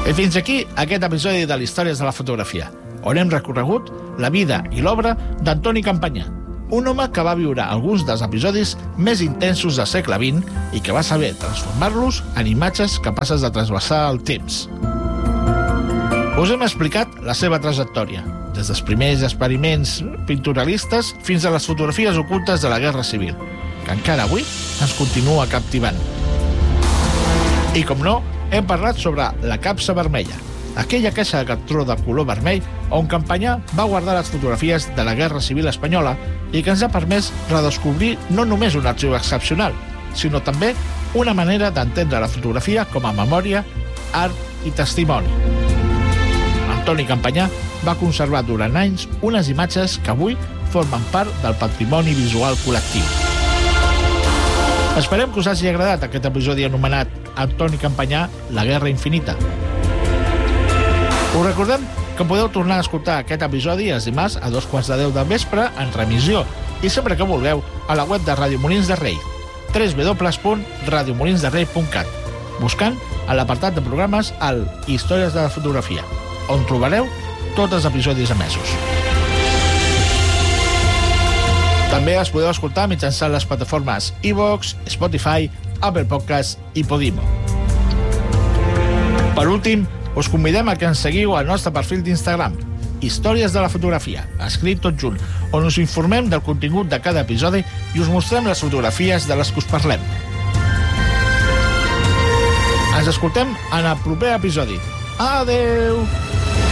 I fins aquí aquest episodi de l'Històries de la Fotografia, on hem recorregut la vida i l'obra d'Antoni Campanyà, un home que va viure alguns dels episodis més intensos del segle XX i que va saber transformar-los en imatges capaces de trasbalsar el temps. Us hem explicat la seva trajectòria, des dels primers experiments pinturalistes fins a les fotografies ocultes de la Guerra Civil, que encara avui ens continua captivant. I, com no, hem parlat sobre la capsa vermella, aquella caixa de cartró de color vermell on Campanyà va guardar les fotografies de la Guerra Civil espanyola i que ens ha permès redescobrir no només un arxiu excepcional, sinó també una manera d'entendre la fotografia com a memòria, art i testimoni. Antoni Campanyà va conservar durant anys unes imatges que avui formen part del patrimoni visual col·lectiu. Esperem que us hagi agradat aquest episodi anomenat Antoni Campanyà, la Guerra Infinita. Us recordem que podeu tornar a escoltar aquest episodi els dimarts a 2:15 del vespre en remissió i sempre que vulgueu a la web de Ràdio Molins de Rei, www.radiomolinsderrei.cat, buscant a l'apartat de programes al Històries de la Fotografia, on trobareu tots els episodis emesos. També els podeu escoltar mitjançant les plataformes iVoox, Spotify, Apple Podcasts i Podimo. Per últim, us convidem a que ens seguiu al nostre perfil d'Instagram, Històries de la Fotografia, escrit tot junt, on us informem del contingut de cada episodi i us mostrem les fotografies de les que us parlem. Ens escoltem en el proper episodi. Adeu!